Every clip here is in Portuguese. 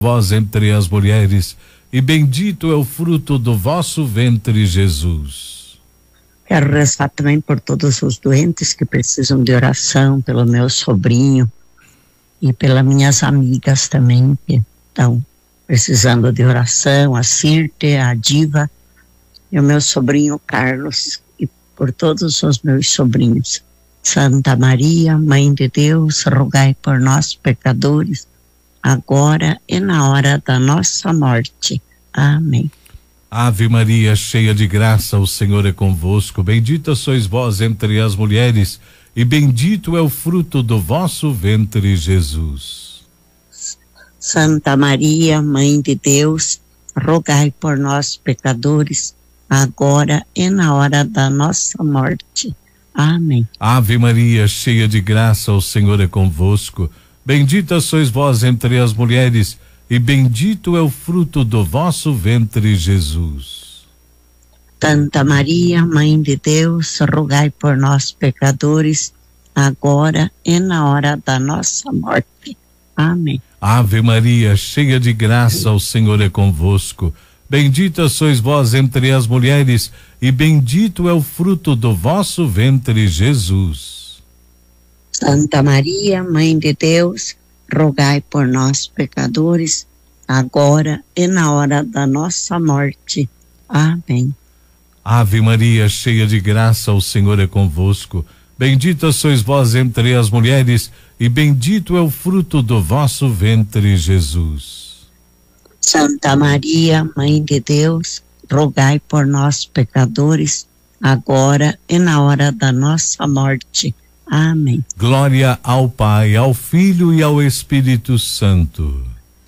vós entre as mulheres, e bendito é o fruto do vosso ventre, Jesus. Quero rezar também por todos os doentes que precisam de oração, pelo meu sobrinho e pelas minhas amigas também que estão precisando de oração, a Cirte, a Diva e o meu sobrinho Carlos, e por todos os meus sobrinhos. Santa Maria, Mãe de Deus, rogai por nós pecadores, agora e na hora da nossa morte. Amém. Ave Maria, cheia de graça, o Senhor é convosco. Bendita sois vós entre as mulheres, e bendito é o fruto do vosso ventre, Jesus. Santa Maria, Mãe de Deus, rogai por nós pecadores, agora e na hora da nossa morte. Amém. Ave Maria, cheia de graça, o Senhor é convosco. Bendita sois vós entre as mulheres, e bendito é o fruto do vosso ventre, Jesus. Santa Maria, Mãe de Deus, rogai por nós pecadores, agora e na hora da nossa morte. Amém. Ave Maria, cheia de graça, o Senhor é convosco. Bendita sois vós entre as mulheres, e bendito é o fruto do vosso ventre, Jesus. Santa Maria, Mãe de Deus, rogai por nós pecadores, agora e na hora da nossa morte. Amém. Ave Maria, cheia de graça, o Senhor é convosco. Bendita sois vós entre as mulheres, e bendito é o fruto do vosso ventre, Jesus. Santa Maria, Mãe de Deus, rogai por nós pecadores, agora e na hora da nossa morte. Amém. Glória ao Pai, ao Filho e ao Espírito Santo.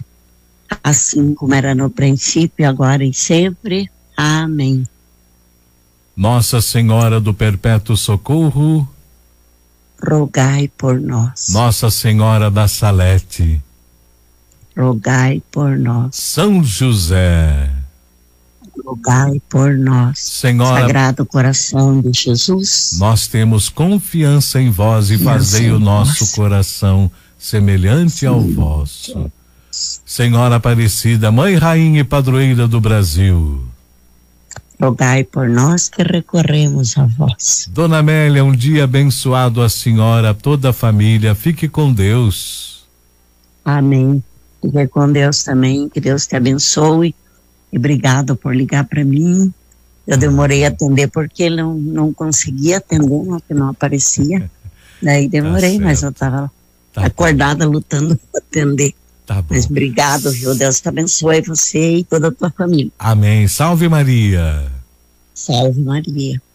Assim como era no princípio, agora e sempre. Amém. Nossa Senhora do Perpétuo Socorro, rogai por nós. Nossa Senhora da Salete, rogai por nós. São José, rogai por nós. Senhora, Sagrado Coração de Jesus, nós temos confiança em vós e fazei o nosso coração semelhante ao vosso. Senhora Aparecida, Mãe, Rainha e Padroeira do Brasil, rogai por nós que recorremos a vós. Dona Amélia, um dia abençoado a senhora, toda a família, fique com Deus. Amém. Fique com Deus também, que Deus te abençoe. E obrigado por ligar para mim. Eu demorei a atender porque não conseguia atender, porque não aparecia. Daí demorei, mas eu estava acordada lutando para atender. Tá bom. Mas obrigado, viu? Deus te abençoe, você e toda a tua família. Amém. Salve Maria. Salve Maria.